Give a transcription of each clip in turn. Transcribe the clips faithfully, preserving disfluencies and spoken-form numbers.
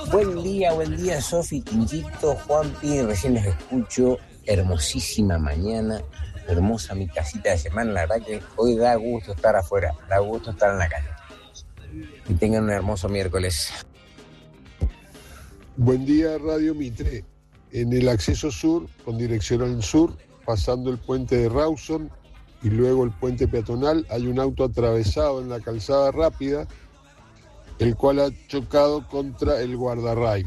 Buen día, buen día, Sofi, Tinchito, Juanpi, recién los escucho. Hermosísima mañana, hermosa mi casita de semana. La verdad que hoy da gusto estar afuera, da gusto estar en la calle. Y tengan un hermoso miércoles. Buen día, Radio Mitre. En el acceso sur, con dirección al sur, pasando el puente de Rawson y luego el puente peatonal, hay un auto atravesado en la calzada rápida, el cual ha chocado contra el guardarrail.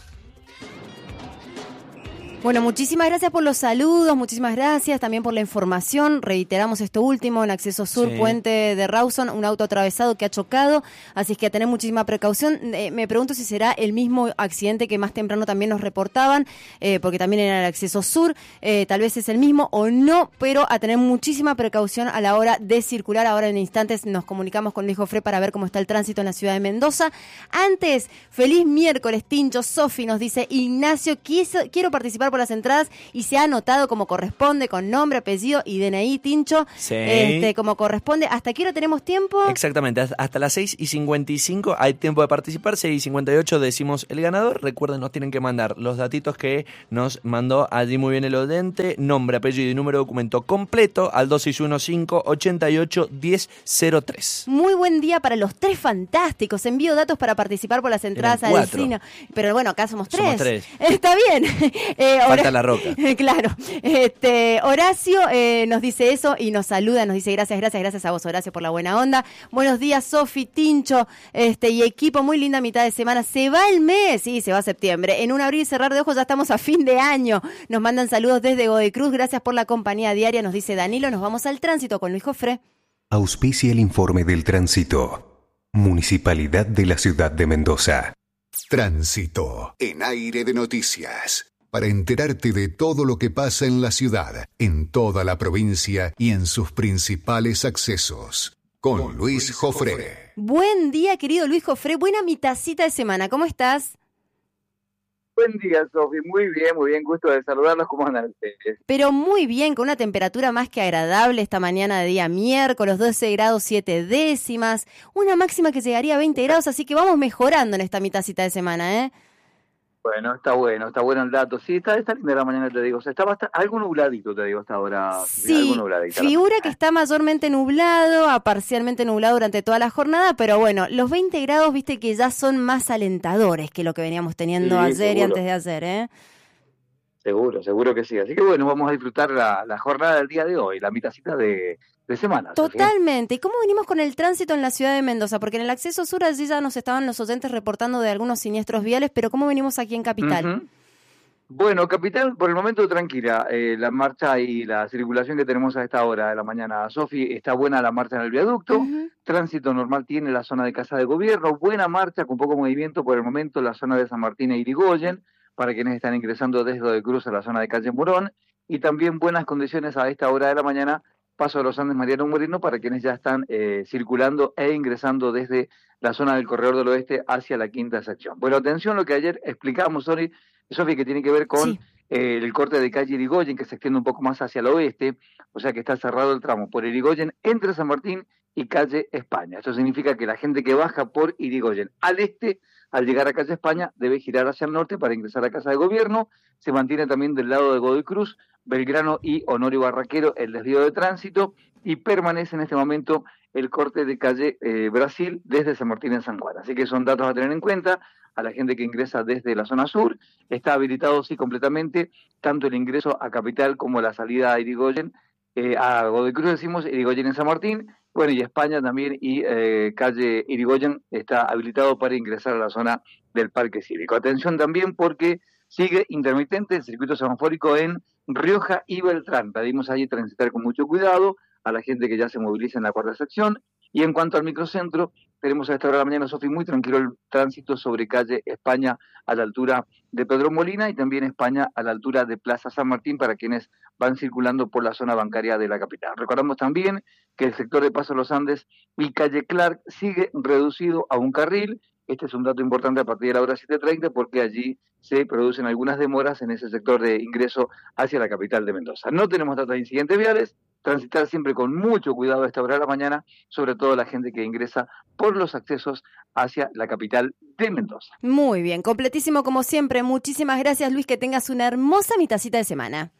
Bueno, muchísimas gracias por los saludos, muchísimas gracias también por la información. Reiteramos esto último, en acceso sur, sí. Puente de Rawson, un auto atravesado que ha chocado, así que a tener muchísima precaución. Eh, me pregunto si será el mismo accidente que más temprano también nos reportaban, eh, porque también era el acceso sur, eh, tal vez es el mismo o no, pero a tener muchísima precaución a la hora de circular. Ahora en instantes nos comunicamos con Luis Jofré para ver cómo está el tránsito en la ciudad de Mendoza. Antes, feliz miércoles, Tincho. Sofi nos dice, Ignacio, quiso, quiero participar por las entradas y se ha anotado como corresponde, con nombre, apellido y D N I, Tincho, sí. este, como corresponde. ¿Hasta qué hora tenemos tiempo? Exactamente, hasta las seis y cincuenta y cinco hay tiempo de participar. Seis y cincuenta y ocho decimos el ganador. Recuerden, nos tienen que mandar los datitos que nos mandó allí muy bien el oyente, nombre, apellido y número de documento completo al dos seis uno cinco, ocho ocho, uno cero cero tres. Muy buen día para los tres fantásticos. Envío datos para participar por las entradas al cine. Pero bueno, acá somos tres. Somos tres. Está bien. Eh, Falta la Roca. Claro. Este, Horacio eh, nos dice eso y nos saluda, nos dice gracias, gracias, gracias a vos, Horacio, por la buena onda. Buenos días, Sofi, Tincho, este, y equipo, muy linda mitad de semana. Se va el mes, sí, se va septiembre. En un abrir y cerrar de ojos ya estamos a fin de año. Nos mandan saludos desde Godoy Cruz. Gracias por la compañía diaria, nos dice Danilo. Nos vamos al tránsito con Luis Jofré. Auspicia el informe del tránsito. Municipalidad de la Ciudad de Mendoza. Tránsito en Aire de Noticias. Para enterarte de todo lo que pasa en la ciudad, en toda la provincia y en sus principales accesos. Con, Con Luis Jofré. Buen día, querido Luis Jofré. Buena mitacita de semana. ¿Cómo estás? Buen día, Sofi. Muy bien, muy bien. Gusto de saludarlos. ¿Cómo andan ustedes? Pero muy bien, con una temperatura más que agradable esta mañana de día miércoles, doce grados siete décimas. Una máxima que llegaría a veinte grados, así que vamos mejorando en esta mitacita de semana, ¿eh? Bueno, está bueno, está bueno el dato. Sí, está, está linda la mañana, te digo. O sea, está bastante, algo nubladito, te digo, hasta ahora. Sí, figura que está mayormente nublado, a parcialmente nublado durante toda la jornada, pero bueno, los veinte grados, viste que ya son más alentadores que lo que veníamos teniendo sí, ayer seguro. Y antes de ayer, ¿eh? Seguro, seguro que sí. Así que bueno, vamos a disfrutar la, la jornada del día de hoy, la mitacita de, de semana. Totalmente. ¿Y cómo venimos con el tránsito en la ciudad de Mendoza? Porque en el acceso sur allí ya nos estaban los oyentes reportando de algunos siniestros viales, pero ¿cómo venimos aquí en Capital? Uh-huh. Bueno, Capital, por el momento tranquila. Eh, la marcha y la circulación que tenemos a esta hora de la mañana, Sofi, está buena la marcha en el viaducto. Uh-huh. Tránsito normal tiene la zona de Casa de Gobierno. Buena marcha, con poco movimiento por el momento, la zona de San Martín e Irigoyen, para quienes están ingresando desde Godoy Cruz a la zona de Calle Morón, y también buenas condiciones a esta hora de la mañana, Paso de los Andes Mariano Moreno, para quienes ya están eh, circulando e ingresando desde la zona del Corredor del Oeste hacia la quinta sección. Bueno, atención lo que ayer explicábamos, Sofi, Sofi, que tiene que ver con sí. eh, el corte de calle Irigoyen, que se extiende un poco más hacia el oeste, o sea que está cerrado el tramo por Irigoyen entre San Martín y calle España. Esto significa que la gente que baja por Irigoyen al este, al llegar a calle España, debe girar hacia el norte para ingresar a Casa de Gobierno. Se mantiene también del lado de Godoy Cruz, Belgrano y Honorio Barraquero el desvío de tránsito, y permanece en este momento el corte de calle eh, Brasil desde San Martín en San Juan. Así que son datos a tener en cuenta. A la gente que ingresa desde la zona sur, está habilitado sí completamente, tanto el ingreso a Capital como la salida a Irigoyen, eh, a Godoy Cruz decimos, Irigoyen en San Martín, bueno, y España también, y eh, calle Irigoyen está habilitado para ingresar a la zona del Parque Cívico. Atención también porque sigue intermitente el circuito semafórico en Rioja y Beltrán. Pedimos allí transitar con mucho cuidado a la gente que ya se moviliza en la cuarta sección. Y en cuanto al microcentro, tenemos a esta hora de la mañana, Sofi, muy tranquilo el tránsito sobre calle España a la altura de Pedro Molina y también España a la altura de Plaza San Martín para quienes van circulando por la zona bancaria de la capital. Recordamos también que el sector de Paso de los Andes y calle Clark sigue reducido a un carril. Este es un dato importante a partir de la hora siete treinta porque allí se producen algunas demoras en ese sector de ingreso hacia la capital de Mendoza. No tenemos datos de incidentes viales, transitar siempre con mucho cuidado a esta hora de la mañana, sobre todo la gente que ingresa por los accesos hacia la capital de Mendoza. Muy bien, completísimo como siempre. Muchísimas gracias, Luis, que tengas una hermosa mitacita de semana.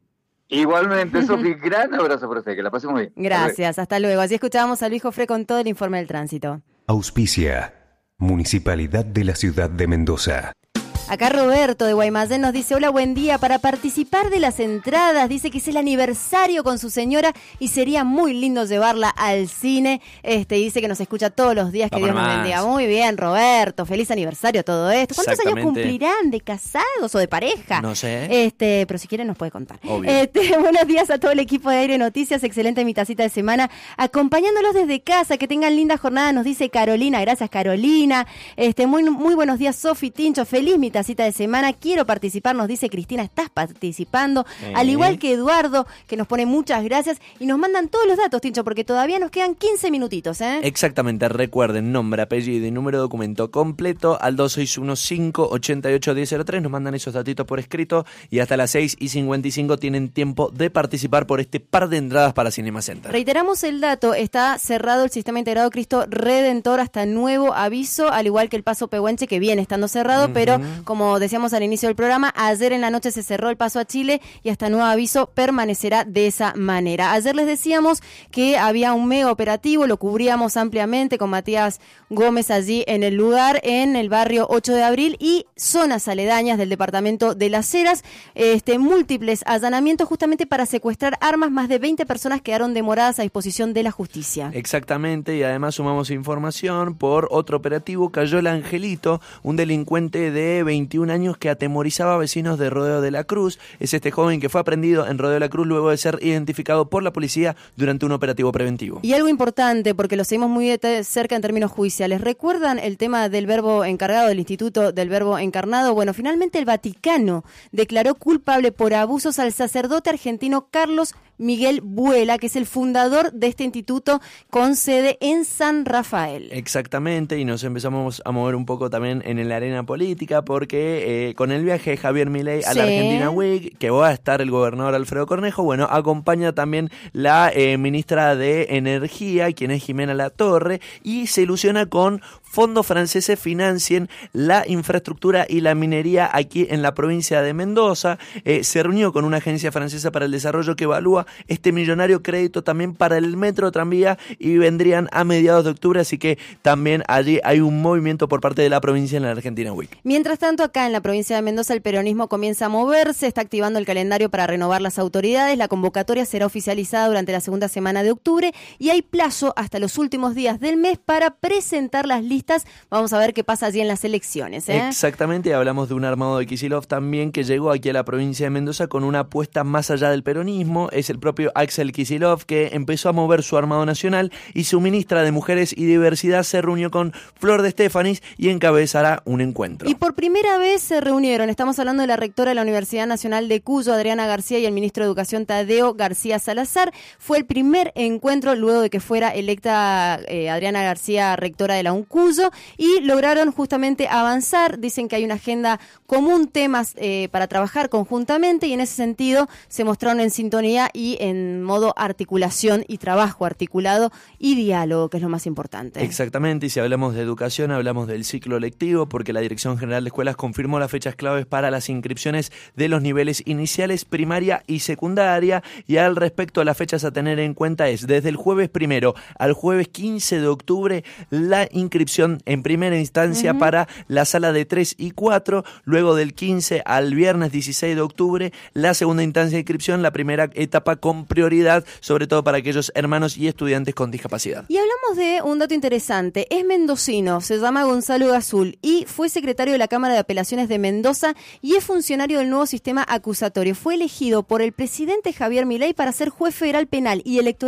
Igualmente, Sofi, gran abrazo por usted, que la pasemos bien. Gracias, hasta luego. Así escuchábamos a Luis Jofré con todo el informe del tránsito. Auspicia, Municipalidad de la Ciudad de Mendoza. Acá Roberto de Guaymallén nos dice, hola, buen día, para participar de las entradas, dice que es el aniversario con su señora y sería muy lindo llevarla al cine, este dice que nos escucha todos los días, que Dios nos bendiga. Muy bien, Roberto, feliz aniversario a todo esto. ¿Cuántos años cumplirán de casados o de pareja? No sé. Este, pero si quieren nos puede contar. Obvio. Este, buenos días a todo el equipo de Aire Noticias, excelente mi tacita de semana, acompañándolos desde casa, que tengan linda jornada, nos dice Carolina, gracias Carolina, este, muy, muy buenos días Sofi, Tincho, feliz mi cita de semana, quiero participar, nos dice Cristina, estás participando, eh. al igual que Eduardo, que nos pone muchas gracias y nos mandan todos los datos, Tincho, porque todavía nos quedan quince minutitos, ¿eh? Exactamente, recuerden, nombre, apellido y número de documento completo al dos seis uno cinco, ocho ocho uno cero cero tres, nos mandan esos datitos por escrito y hasta las seis y cincuenta y cinco tienen tiempo de participar por este par de entradas para Cinema Center. Reiteramos el dato, está cerrado el Sistema Integrado Cristo Redentor hasta nuevo aviso, al igual que el Paso Pehuenche, que viene estando cerrado, uh-huh. pero como decíamos al inicio del programa, ayer en la noche se cerró el paso a Chile y hasta nuevo aviso permanecerá de esa manera. Ayer les decíamos que había un mega operativo, lo cubríamos ampliamente con Matías Gómez allí en el lugar, en el barrio ocho de abril y zonas aledañas del departamento de Las Heras, este, múltiples allanamientos justamente para secuestrar armas, más de veinte personas quedaron demoradas a disposición de la justicia. Exactamente, y además sumamos información por otro operativo, cayó el Angelito, un delincuente de veintiún años que atemorizaba a vecinos de Rodeo de la Cruz. Es este joven que fue aprendido en Rodeo de la Cruz luego de ser identificado por la policía durante un operativo preventivo. Y algo importante, porque lo seguimos muy de cerca en términos judiciales. ¿Recuerdan el tema del verbo encargado, del Instituto del Verbo Encarnado? Bueno, finalmente el Vaticano declaró culpable por abusos al sacerdote argentino Carlos Miguel Buela, que es el fundador de este instituto con sede en San Rafael. Exactamente, y nos empezamos a mover un poco también en la arena política, porque eh, con el viaje de Javier Milei a sí. la Argentina Week, que va a estar el gobernador Alfredo Cornejo, bueno, acompaña también la eh, ministra de Energía, quien es Jimena Latorre, y se ilusiona con fondos franceses financien la infraestructura y la minería aquí en la provincia de Mendoza. Eh, se reunió con una agencia francesa para el desarrollo que evalúa este millonario crédito también para el metro tranvía y vendrían a mediados de octubre, así que también allí hay un movimiento por parte de la provincia en la Argentina Week. Mientras tanto, acá en la provincia de Mendoza el peronismo comienza a moverse, está activando el calendario para renovar las autoridades, la convocatoria será oficializada durante la segunda semana de octubre y hay plazo hasta los últimos días del mes para presentar las listas. Vamos a ver qué pasa allí en las elecciones, ¿eh? Exactamente, hablamos de un armado de Kicillof también que llegó aquí a la provincia de Mendoza con una apuesta más allá del peronismo. Es el propio Axel Kicillof que empezó a mover su armado nacional y su ministra de Mujeres y Diversidad se reunió con Flor de Estefanis y encabezará un encuentro. Y por primera vez se reunieron, estamos hablando de la rectora de la Universidad Nacional de Cuyo, Adriana García, y el ministro de Educación, Tadeo García Salazar. Fue el primer encuentro luego de que fuera electa eh, Adriana García rectora de la UNCUYO y lograron justamente avanzar. Dicen que hay una agenda común, temas eh, para trabajar conjuntamente y en ese sentido se mostraron en sintonía y en modo articulación y trabajo articulado y diálogo, que es lo más importante. Exactamente, y si hablamos de educación, hablamos del ciclo lectivo, porque la Dirección General de Escuelas confirmó las fechas claves para las inscripciones de los niveles iniciales, primaria y secundaria, y al respecto las fechas a tener en cuenta es desde el jueves primero al jueves quince de octubre la inscripción en primera instancia uh-huh. para la sala de tres y cuatro, luego del quince al viernes dieciséis de octubre la segunda instancia de inscripción, la primera etapa con prioridad, sobre todo para aquellos hermanos y estudiantes con discapacidad. Y hablamos de un dato interesante, es mendocino, se llama Gonzalo Gazul y fue secretario de la Cámara de Apelaciones de Mendoza y es funcionario del nuevo sistema acusatorio. Fue elegido por el presidente Javier Milei para ser juez federal penal y electoral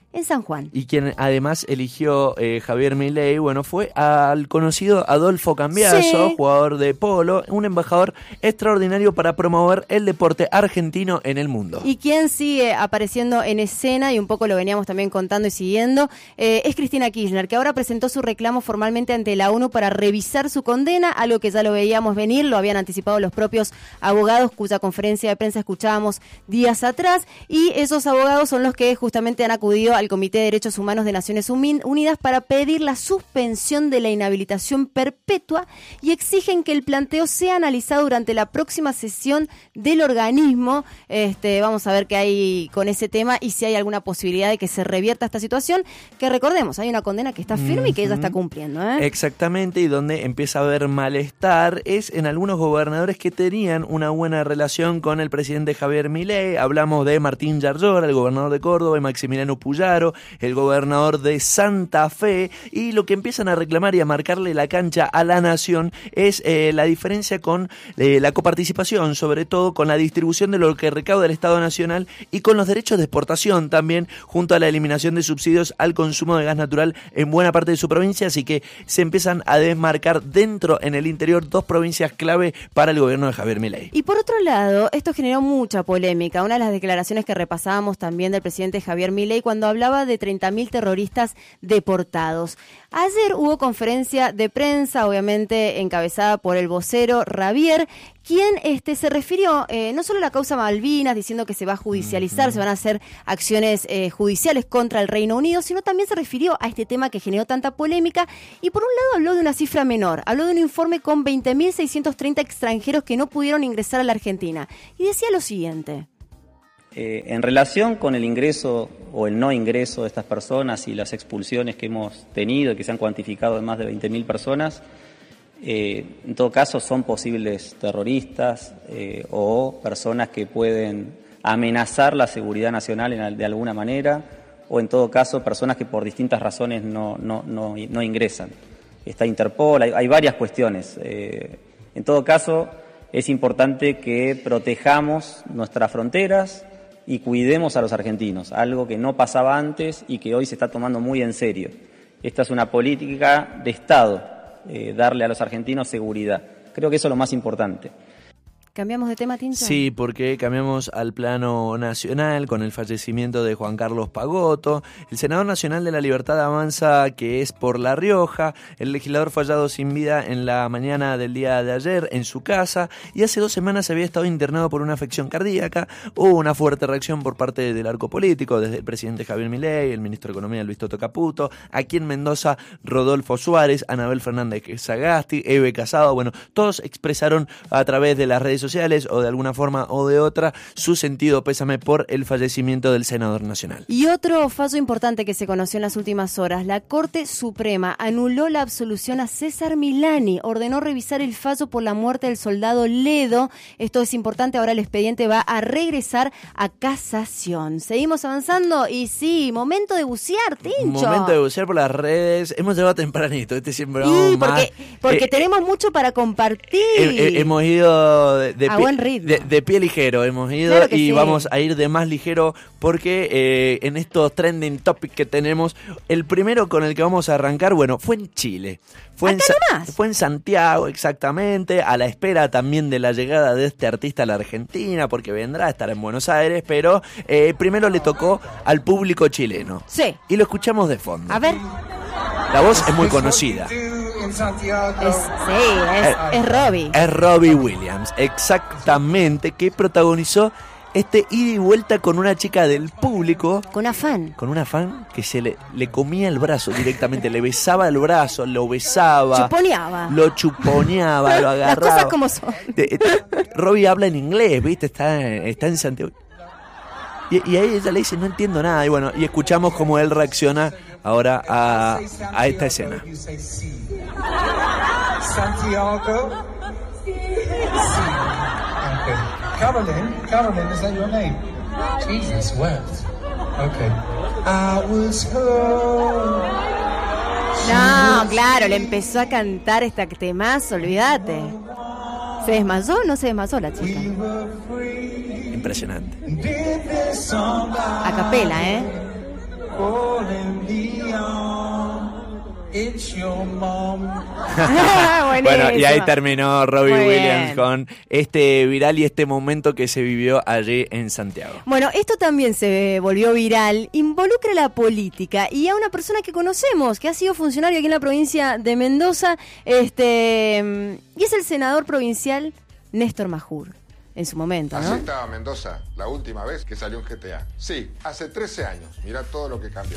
en San Juan. Y quien además eligió eh, Javier Milei, bueno, fue al conocido Adolfo Cambiaso, sí. jugador de polo, un embajador extraordinario para promover el deporte argentino en el mundo. Y quien sigue apareciendo en escena, y un poco lo veníamos también contando y siguiendo, eh, es Cristina Kirchner, que ahora presentó su reclamo formalmente ante la ONU para revisar su condena, algo que ya lo veíamos venir, lo habían anticipado los propios abogados, cuya conferencia de prensa escuchábamos días atrás, y esos abogados son los que justamente han acudido al Comité de Derechos Humanos de Naciones Unidas para pedir la suspensión de la inhabilitación perpetua y exigen que el planteo sea analizado durante la próxima sesión del organismo. Este, vamos a ver qué hay con ese tema y si hay alguna posibilidad de que se revierta esta situación, que recordemos, hay una condena que está firme uh-huh. y que ella está cumpliendo. ¿eh? Exactamente, y donde empieza a haber malestar es en algunos gobernadores que tenían una buena relación con el presidente Javier Milei. Hablamos de Martín Yarlora, el gobernador de Córdoba, y Maximiliano Puyaro, el gobernador de Santa Fe, y lo que empiezan a reclamar y a marcarle la cancha a la nación es eh, la diferencia con eh, la coparticipación, sobre todo con la distribución de lo que recauda el Estado Nacional y con los derechos de exportación también, junto a la eliminación de subsidios al consumo de gas natural en buena parte de su provincia, así que se empiezan a desmarcar dentro, en el interior, dos provincias clave para el gobierno de Javier Milei. Y por otro lado, esto generó mucha polémica, una de las declaraciones que repasábamos también del presidente Javier Milei cuando hablaba de treinta mil terroristas deportados. Ayer hubo conferencia de prensa, obviamente encabezada por el vocero Ravier, quien este, se refirió eh, no solo a la causa Malvinas, diciendo que se va a judicializar, uh-huh. se van a hacer acciones eh, judiciales contra el Reino Unido, sino también se refirió a este tema que generó tanta polémica y por un lado habló de una cifra menor, habló de un informe con veinte mil seiscientos treinta extranjeros que no pudieron ingresar a la Argentina y decía lo siguiente. Eh, en relación con el ingreso o el no ingreso de estas personas y las expulsiones que hemos tenido, que se han cuantificado en más de veinte mil personas, eh, en todo caso son posibles terroristas eh, o personas que pueden amenazar la seguridad nacional en, de alguna manera, o en todo caso personas que por distintas razones no, no, no, no ingresan. Está Interpol, hay, hay varias cuestiones. Eh, en todo caso, es importante que protejamos nuestras fronteras y cuidemos a los argentinos, algo que no pasaba antes y que hoy se está tomando muy en serio. Esta es una política de Estado, eh, darle a los argentinos seguridad. Creo que eso es lo más importante. ¿Cambiamos de tema, Tincho? Sí, porque cambiamos al plano nacional con el fallecimiento de Juan Carlos Pagotto. El senador nacional de la Libertad Avanza, que es por La Rioja, el legislador fue hallado sin vida en la mañana del día de ayer en su casa y hace dos semanas había estado internado por una afección cardíaca. Hubo una fuerte reacción por parte del arco político, desde el presidente Javier Milei, el ministro de Economía Luis Toto Caputo, aquí en Mendoza Rodolfo Suárez, Anabel Fernández Sagasti, Eve Casado, bueno, todos expresaron a través de las redes sociales sociales o de alguna forma o de otra su sentido pésame por el fallecimiento del senador nacional. Y otro fallo importante que se conoció en las últimas horas, la Corte Suprema anuló la absolución a César Milani, ordenó revisar el fallo por la muerte del soldado Ledo. Esto es importante, ahora el expediente va a regresar a casación. Seguimos avanzando y sí, momento de bucear, Tincho. Momento de bucear por las redes. Hemos llegado tempranito, este siempre y más. porque, porque eh, tenemos mucho para compartir. Eh, eh, hemos ido de, de, a pie, buen ritmo. De, de pie ligero, hemos ido claro y sí. vamos a ir de más ligero porque eh, en estos trending topics que tenemos, el primero con el que vamos a arrancar, bueno, fue en Chile. Fue en, fue en Santiago, exactamente, a la espera también de la llegada de este artista a la Argentina, porque vendrá a estar en Buenos Aires, pero eh, primero le tocó al público chileno. Sí. Y lo escuchamos de fondo. A ver. La voz es muy conocida. Es, sí, es, es, es Robbie. Es Robbie Williams, exactamente, que protagonizó este ida y vuelta con una chica del público. Con una fan. Con una fan que se le, le comía el brazo directamente, le besaba el brazo, lo besaba. Chuponeaba. Lo chuponeaba, lo agarraba. Las cosas como son. De, de, Robbie habla en inglés, ¿viste? Está, está en Santiago. Y, y ahí ella le dice, no entiendo nada. Y bueno, y escuchamos cómo él reacciona ahora a, a esta escena. Santiago. Caroline, Caroline, is that your name? Jesus, what? Okay. I was home. No, claro, le empezó a cantar esta temazo, olvídate. ¿Se desmayó o no se desmayó la chica? Impresionante. A capela, ¿eh? calling me on. It's your mom. Bueno, y ahí terminó Robbie Muy Williams bien. con este viral y este momento que se vivió allí en Santiago. Bueno, esto también se volvió viral, involucra la política y a una persona que conocemos, que ha sido funcionario aquí en la provincia de Mendoza, este, y es el senador provincial Néstor Majur, en su momento, ¿no? Así estaba Mendoza la última vez que salió un G T A. Sí, hace trece años. Mirá todo lo que cambió.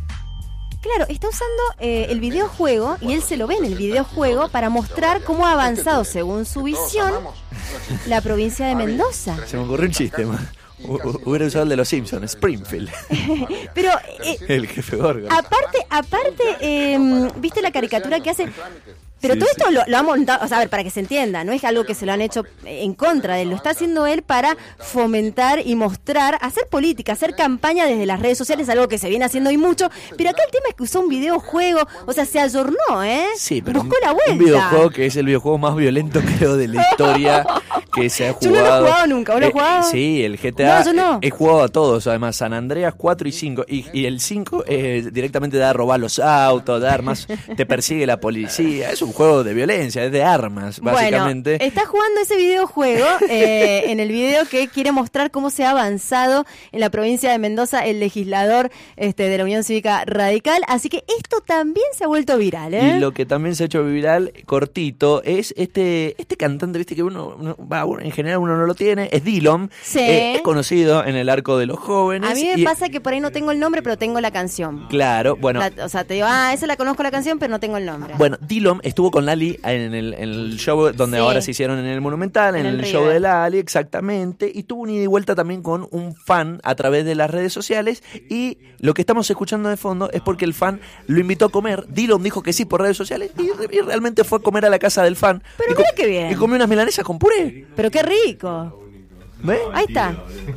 Claro, está usando eh, el videojuego, y él se lo ve en el videojuego, para mostrar cómo ha avanzado, según su visión, la provincia de Mendoza. Se me ocurrió un chiste, man. Hu- Hubiera usado el de los Simpsons, Springfield. Pero, eh, El jefe Gorgon. aparte, aparte, eh, ¿viste la caricatura que hace? Pero Sí, todo sí. esto lo, lo ha montado, o sea, a ver, para que se entienda, no es algo que se lo han hecho en contra de él, lo está haciendo él para fomentar y mostrar, hacer política, hacer campaña desde las redes sociales, algo que se viene haciendo hoy mucho, pero acá el tema es que usó un videojuego, o sea, se ayornó, ¿eh? Sí, pero buscó un, la vuelta. un videojuego que es el videojuego más violento, creo, de la historia que se ha Yo jugado. no lo he jugado nunca, ¿vos lo has Eh, jugado? Sí, el G T A. No, yo no. He, he jugado a todos, además, San Andreas cuatro y cinco. Y, y el cinco eh, directamente da a robar los autos, da armas, te persigue la policía. Es un juego de violencia, es de armas, básicamente. Bueno, está jugando ese videojuego eh, en el video que quiere mostrar cómo se ha avanzado en la provincia de Mendoza el legislador este, de la Unión Cívica Radical, así que esto también se ha vuelto viral, ¿eh? Y lo que también se ha hecho viral, cortito, es este este cantante, viste que uno, uno va, uno- en general uno no lo tiene, es Dillom. Sí. Eh, es conocido en el arco de los jóvenes. A mí me y- pasa que por ahí no tengo el nombre, pero tengo la canción. Claro, bueno. La- o sea, te digo, ah, esa la conozco la canción, pero no tengo el nombre. Bueno, Dillom estuvo con Lali en el, en el show donde Sí. ahora se hicieron en el Monumental, en, En el, el show River. de Lali, exactamente, y tuvo un ida y vuelta también con un fan a través de las redes sociales, y lo que estamos escuchando de fondo es porque el fan lo invitó a comer. Dillom dijo que sí por redes sociales y, re- y realmente fue a comer a la casa del fan. Pero y mira co- qué bien. Y comió unas milanesas con puré. Pero qué rico. ¿Ves? Ahí está.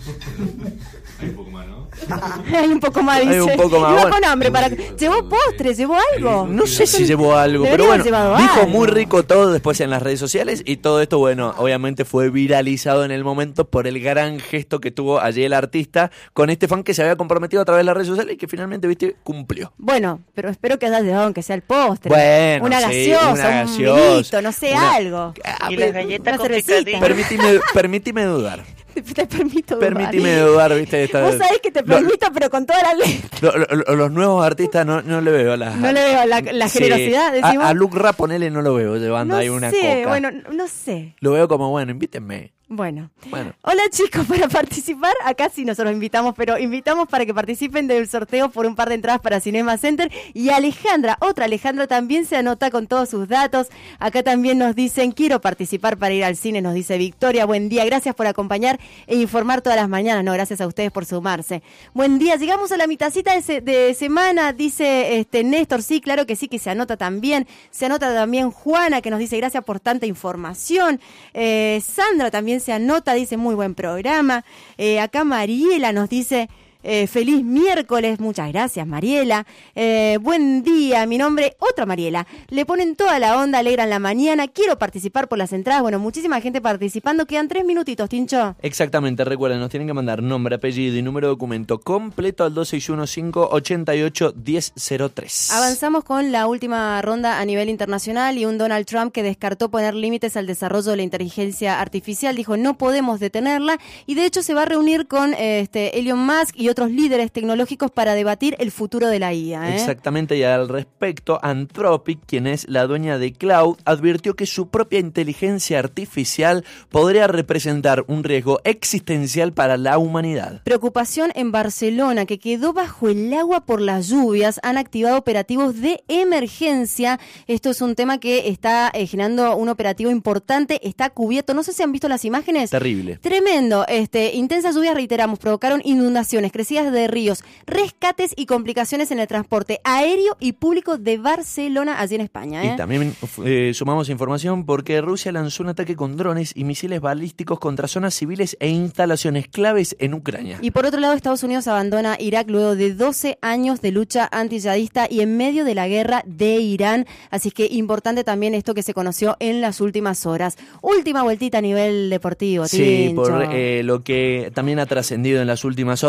Hay un poco más, Hay dice. un poco más, Iba bueno. con hambre para... ¿Llevó postre? ¿Llevó algo? No sé si llevó algo, pero Debería bueno, haber llevado dijo algo. muy rico todo después en las redes sociales, y todo esto, bueno, obviamente fue viralizado en el momento por el gran gesto que tuvo allí el artista con este fan que se había comprometido a través de las redes sociales y que finalmente, viste, cumplió. Bueno, pero espero que hayas llevado aunque sea el postre. Bueno, una sí, gaseosa, una un gaseosa, vinito, no sé, una- algo. Ah, Y pero- las galletas una con cervecita. picadillo. Permitime, permitime dudar. Te, te permito dudar. Permitime dudar, viste. de esta- Vos sabés que te lo- permito, pero con toda la ley. lo- lo- los nuevos artistas no, no le veo la... No le veo la, la Sí. generosidad, A, decimos. a Luke Rap, ponele, no lo veo llevando no ahí una sé, coca. bueno, no sé. Lo veo como, bueno, invítenme. Bueno. Bueno. Hola chicos, para participar, acá sí nosotros invitamos, pero invitamos para que participen del sorteo por un par de entradas para Cinema Center. Y Alejandra, otra Alejandra también se anota con todos sus datos. Acá también nos dicen, quiero participar para ir al cine, nos dice Victoria. Buen día, gracias por acompañar e informar todas las mañanas. No, gracias a ustedes por sumarse. Buen día, llegamos a la mitacita de, se- de semana, dice este Néstor. Sí, claro que sí, que se anota también. Se anota también Juana, que nos dice gracias por tanta información. Eh, Sandra también se anota, dice muy buen programa. Eh, acá Mariela nos dice eh, feliz miércoles, muchas gracias Mariela. Eh, buen día, mi nombre, otra Mariela. Le ponen toda la onda, alegran la mañana. Quiero participar por las entradas. Bueno, muchísima gente participando. Quedan tres minutitos, Tincho. Exactamente, recuerden, nos tienen que mandar nombre, apellido y número de documento completo al dos seis uno cinco, ocho ocho, uno cero cero tres. Avanzamos con la última ronda a nivel internacional y un Donald Trump que descartó poner límites al desarrollo de la inteligencia artificial. Dijo, no podemos detenerla, y de hecho se va a reunir con eh, este Elon Musk y otros líderes tecnológicos para debatir el futuro de la I A. ¿eh? Exactamente, y al respecto, Anthropic, quien es la dueña de Cloud, advirtió que su propia inteligencia artificial podría representar un riesgo existencial para la humanidad. Preocupación en Barcelona, que quedó bajo el agua por las lluvias. Han activado operativos de emergencia. Esto es un tema que está eh, generando un operativo importante. Está cubierto. No sé si han visto las imágenes. Terrible. Tremendo. Este, intensas lluvias, reiteramos, provocaron inundaciones, crecidas de ríos, rescates y complicaciones en el transporte aéreo y público de Barcelona, allí en España. ¿eh? Y también eh, sumamos información porque Rusia lanzó un ataque con drones y misiles balísticos contra zonas civiles e instalaciones claves en Ucrania. Y por otro lado, Estados Unidos abandona Irak luego de doce años de lucha antiyihadista y en medio de la guerra de Irán. Así que importante también esto que se conoció en las últimas horas. Última vueltita a nivel deportivo, Sí, Tincho. por eh, lo que también ha trascendido en las últimas horas es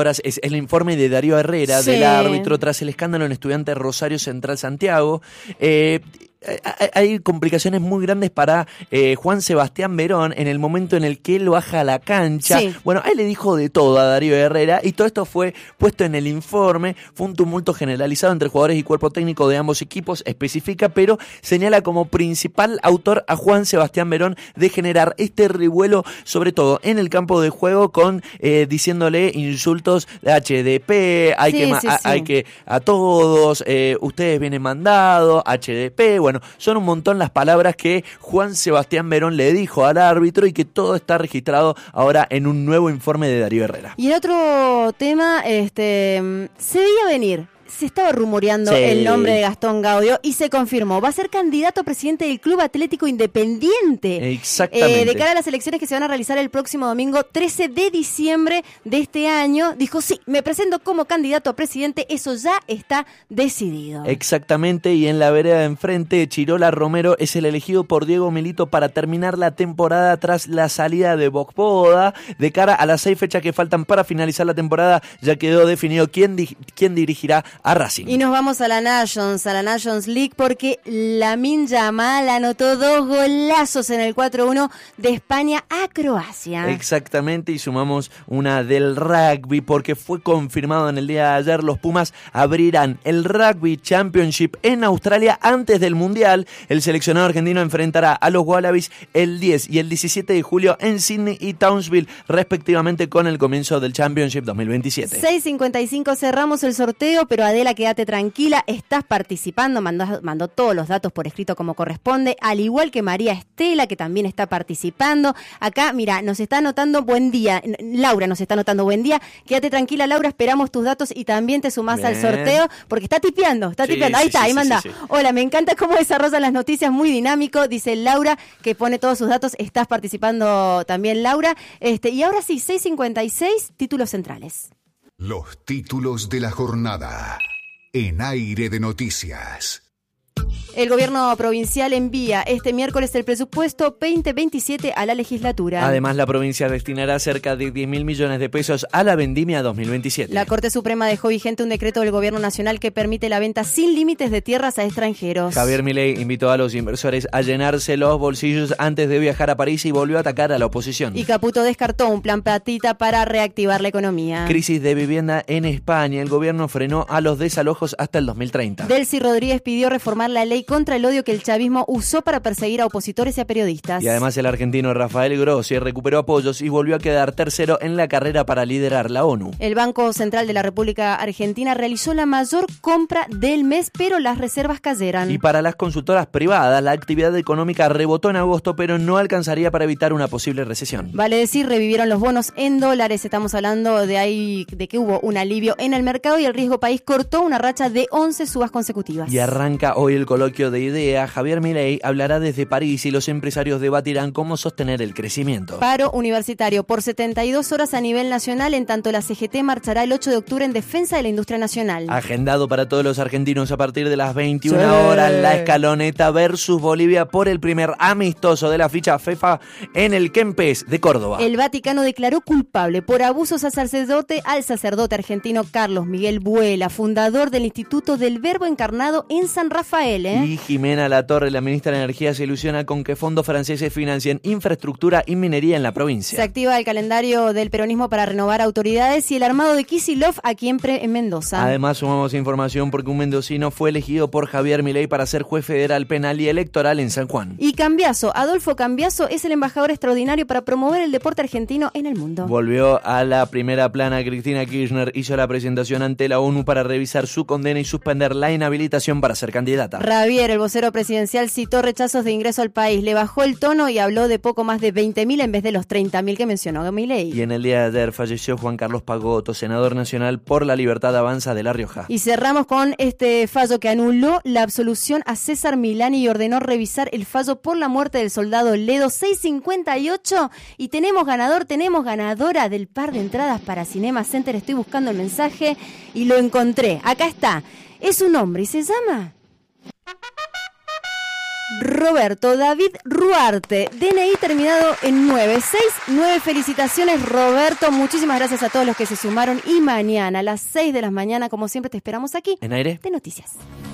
el informe de Darío Herrera, Sí. del árbitro, tras el escándalo en Estudiantes Rosario Central Santiago. Eh, Hay complicaciones muy grandes para eh, Juan Sebastián Verón en el momento en el que él baja a la cancha. Sí. Bueno, él le dijo de todo a Darío Herrera y todo esto fue puesto en el informe. Fue un tumulto generalizado entre jugadores y cuerpo técnico de ambos equipos, especifica, pero señala como principal autor a Juan Sebastián Verón de generar este revuelo, sobre todo en el campo de juego, con eh, diciéndole insultos de H D P, hay Sí, que, ma- sí, a, sí. hay que a todos, eh, ustedes vienen mandados, H D P, bueno, son un montón las palabras que Juan Sebastián Verón le dijo al árbitro y que todo está registrado ahora en un nuevo informe de Darío Herrera. Y en otro tema, este, se veía venir. Se estaba rumoreando Sí. el nombre de Gastón Gaudio y se confirmó. Va a ser candidato a presidente del Club Atlético Independiente. Exactamente. Eh, de cara a las elecciones que se van a realizar el próximo domingo trece de diciembre de este año, dijo, sí, me presento como candidato a presidente, eso ya está decidido. Exactamente, y en la vereda de enfrente, Chirola Romero es el elegido por Diego Milito para terminar la temporada tras la salida de Bocboda. De cara a las seis fechas que faltan para finalizar la temporada, ya quedó definido quién, di- quién dirigirá a Racing. Y nos vamos a la Nations, a la Nations League, porque Lamine Yamal anotó dos golazos en el cuatro uno de España a Croacia. Exactamente, y sumamos una del rugby porque fue confirmado en el día de ayer. Los Pumas abrirán el Rugby Championship en Australia antes del Mundial. El seleccionado argentino enfrentará a los Wallabies el diez y el diecisiete de julio en Sydney y Townsville, respectivamente, con el comienzo del Championship dos mil veintisiete. seis cincuenta y cinco cerramos el sorteo, pero Adela, quédate tranquila, estás participando, mandó, mandó todos los datos por escrito como corresponde, al igual que María Estela, que también está participando. Acá, mira, nos está anotando buen día, Laura nos está anotando buen día, quédate tranquila, Laura, esperamos tus datos y también te sumás Bien. al sorteo, porque está tipeando, está Sí, tipeando, ahí sí, está, sí, ahí sí, manda. sí, sí. Hola, me encanta cómo desarrollan las noticias, muy dinámico, dice Laura, que pone todos sus datos, estás participando también, Laura. Este, y ahora sí, seis cincuenta y seis, títulos centrales. Los títulos de la jornada en Aire de Noticias. El gobierno provincial envía este miércoles el presupuesto veinte veintisiete a la legislatura. Además, la provincia destinará cerca de diez mil millones de pesos a la vendimia dos mil veintisiete. La Corte Suprema dejó vigente un decreto del gobierno nacional que permite la venta sin límites de tierras a extranjeros. Javier Milei invitó a los inversores a llenarse los bolsillos antes de viajar a París y volvió a atacar a la oposición. Y Caputo descartó un plan platita para reactivar la economía. Crisis de vivienda en España. El gobierno frenó a los desalojos hasta el dos mil treinta. Delcy Rodríguez pidió reformar la ley contra el odio que el chavismo usó para perseguir a opositores y a periodistas. Y además el argentino Rafael Grossi recuperó apoyos y volvió a quedar tercero en la carrera para liderar la ONU. El Banco Central de la República Argentina realizó la mayor compra del mes, pero las reservas cayeron. Y para las consultoras privadas, la actividad económica rebotó en agosto, pero no alcanzaría para evitar una posible recesión. Vale decir, revivieron los bonos en dólares. Estamos hablando de ahí de que hubo un alivio en el mercado y el riesgo país cortó una racha de once subas consecutivas. Y arranca hoy el coloquio de idea. Javier Milei hablará desde París y los empresarios debatirán cómo sostener el crecimiento. Paro universitario por setenta y dos horas a nivel nacional, en tanto la C G T marchará el ocho de octubre en defensa de la industria nacional. Agendado para todos los argentinos a partir de las veintiuna Sí. horas, la Escaloneta versus Bolivia por el primer amistoso de la ficha FIFA en el Kempes de Córdoba. El Vaticano declaró culpable por abusos al sacerdote, al sacerdote argentino Carlos Miguel Buela, fundador del Instituto del Verbo Encarnado en San Rafael. ¿eh? Y Jimena Latorre, la ministra de Energía, se ilusiona con que fondos franceses financien infraestructura y minería en la provincia. Se activa el calendario del peronismo para renovar autoridades y el armado de Kicillof aquí en, Pre- en Mendoza. Además, sumamos información porque un mendocino fue elegido por Javier Milei para ser juez federal penal y electoral en San Juan. Y Cambiaso, Adolfo Cambiaso es el embajador extraordinario para promover el deporte argentino en el mundo. Volvió a la primera plana. Cristina Kirchner hizo la presentación ante la ONU para revisar su condena y suspender la inhabilitación para ser candidata. Ravier, el vocero presidencial, citó rechazos de ingreso al país, le bajó el tono y habló de poco más de veinte mil en vez de los treinta mil que mencionó Milei. Y en el día de ayer falleció Juan Carlos Pagotto, senador nacional por la Libertad Avanza de La Rioja. Y cerramos con este fallo que anuló la absolución a César Milani y ordenó revisar el fallo por la muerte del soldado Ledo. Seis cincuenta y ocho y tenemos ganador, tenemos ganadora del par de entradas para Cinema Center. Estoy buscando el mensaje y lo encontré. Acá está. Es un hombre y se llama Roberto David Ruarte, D N I terminado en nueve seis nueve. Felicitaciones, Roberto. Muchísimas gracias a todos los que se sumaron. Y mañana a las seis de la mañana, como siempre, te esperamos aquí en Aire de Noticias.